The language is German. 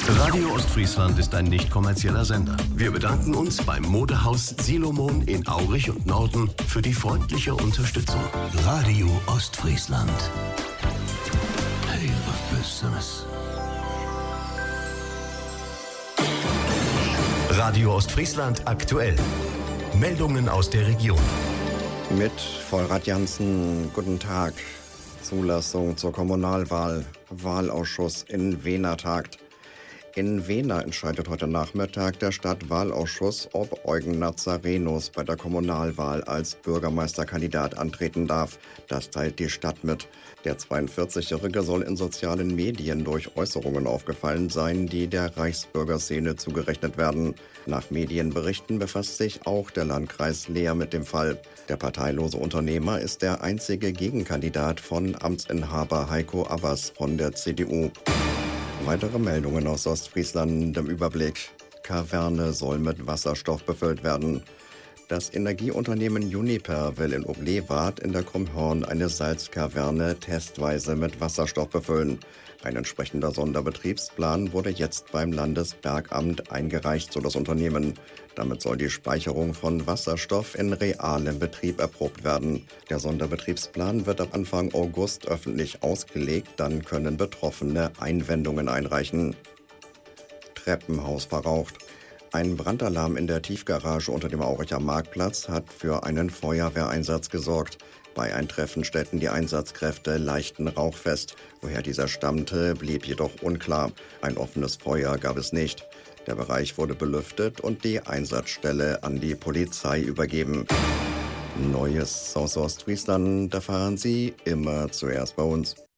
Radio Ostfriesland ist ein nicht kommerzieller Sender. Wir bedanken uns beim Modehaus Silomon in Aurich und Norden für die freundliche Unterstützung. Radio Ostfriesland. Hey, was Besseres. Radio Ostfriesland aktuell. Meldungen aus der Region. Mit Vollrad Jansen, guten Tag. Zulassung zur Kommunalwahl. Wahlausschuss in Wehner tagt. In Wehner entscheidet heute Nachmittag der Stadtwahlausschuss, ob Eugen Nazarenus bei der Kommunalwahl als Bürgermeisterkandidat antreten darf. Das teilt die Stadt mit. Der 42-Jährige soll in sozialen Medien durch Äußerungen aufgefallen sein, die der Reichsbürgerszene zugerechnet werden. Nach Medienberichten befasst sich auch der Landkreis Leer mit dem Fall. Der parteilose Unternehmer ist der einzige Gegenkandidat von Amtsinhaber Heiko Abbas von der CDU. Weitere Meldungen aus Ostfriesland im Überblick. Kaverne soll mit Wasserstoff befüllt werden. Das Energieunternehmen Uniper will in Oblewart in der Krummhorn eine Salzkaverne testweise mit Wasserstoff befüllen. Ein entsprechender Sonderbetriebsplan wurde jetzt beim Landesbergamt eingereicht, so das Unternehmen. Damit soll die Speicherung von Wasserstoff in realem Betrieb erprobt werden. Der Sonderbetriebsplan wird ab Anfang August öffentlich ausgelegt, dann können Betroffene Einwendungen einreichen. Treppenhaus verraucht. Ein Brandalarm in der Tiefgarage unter dem Auricher Marktplatz hat für einen Feuerwehreinsatz gesorgt. Bei Eintreffen stellten die Einsatzkräfte leichten Rauch fest. Woher dieser stammte, blieb jedoch unklar. Ein offenes Feuer gab es nicht. Der Bereich wurde belüftet und die Einsatzstelle an die Polizei übergeben. Neues aus Ostfriesland erfahren Sie immer zuerst bei uns.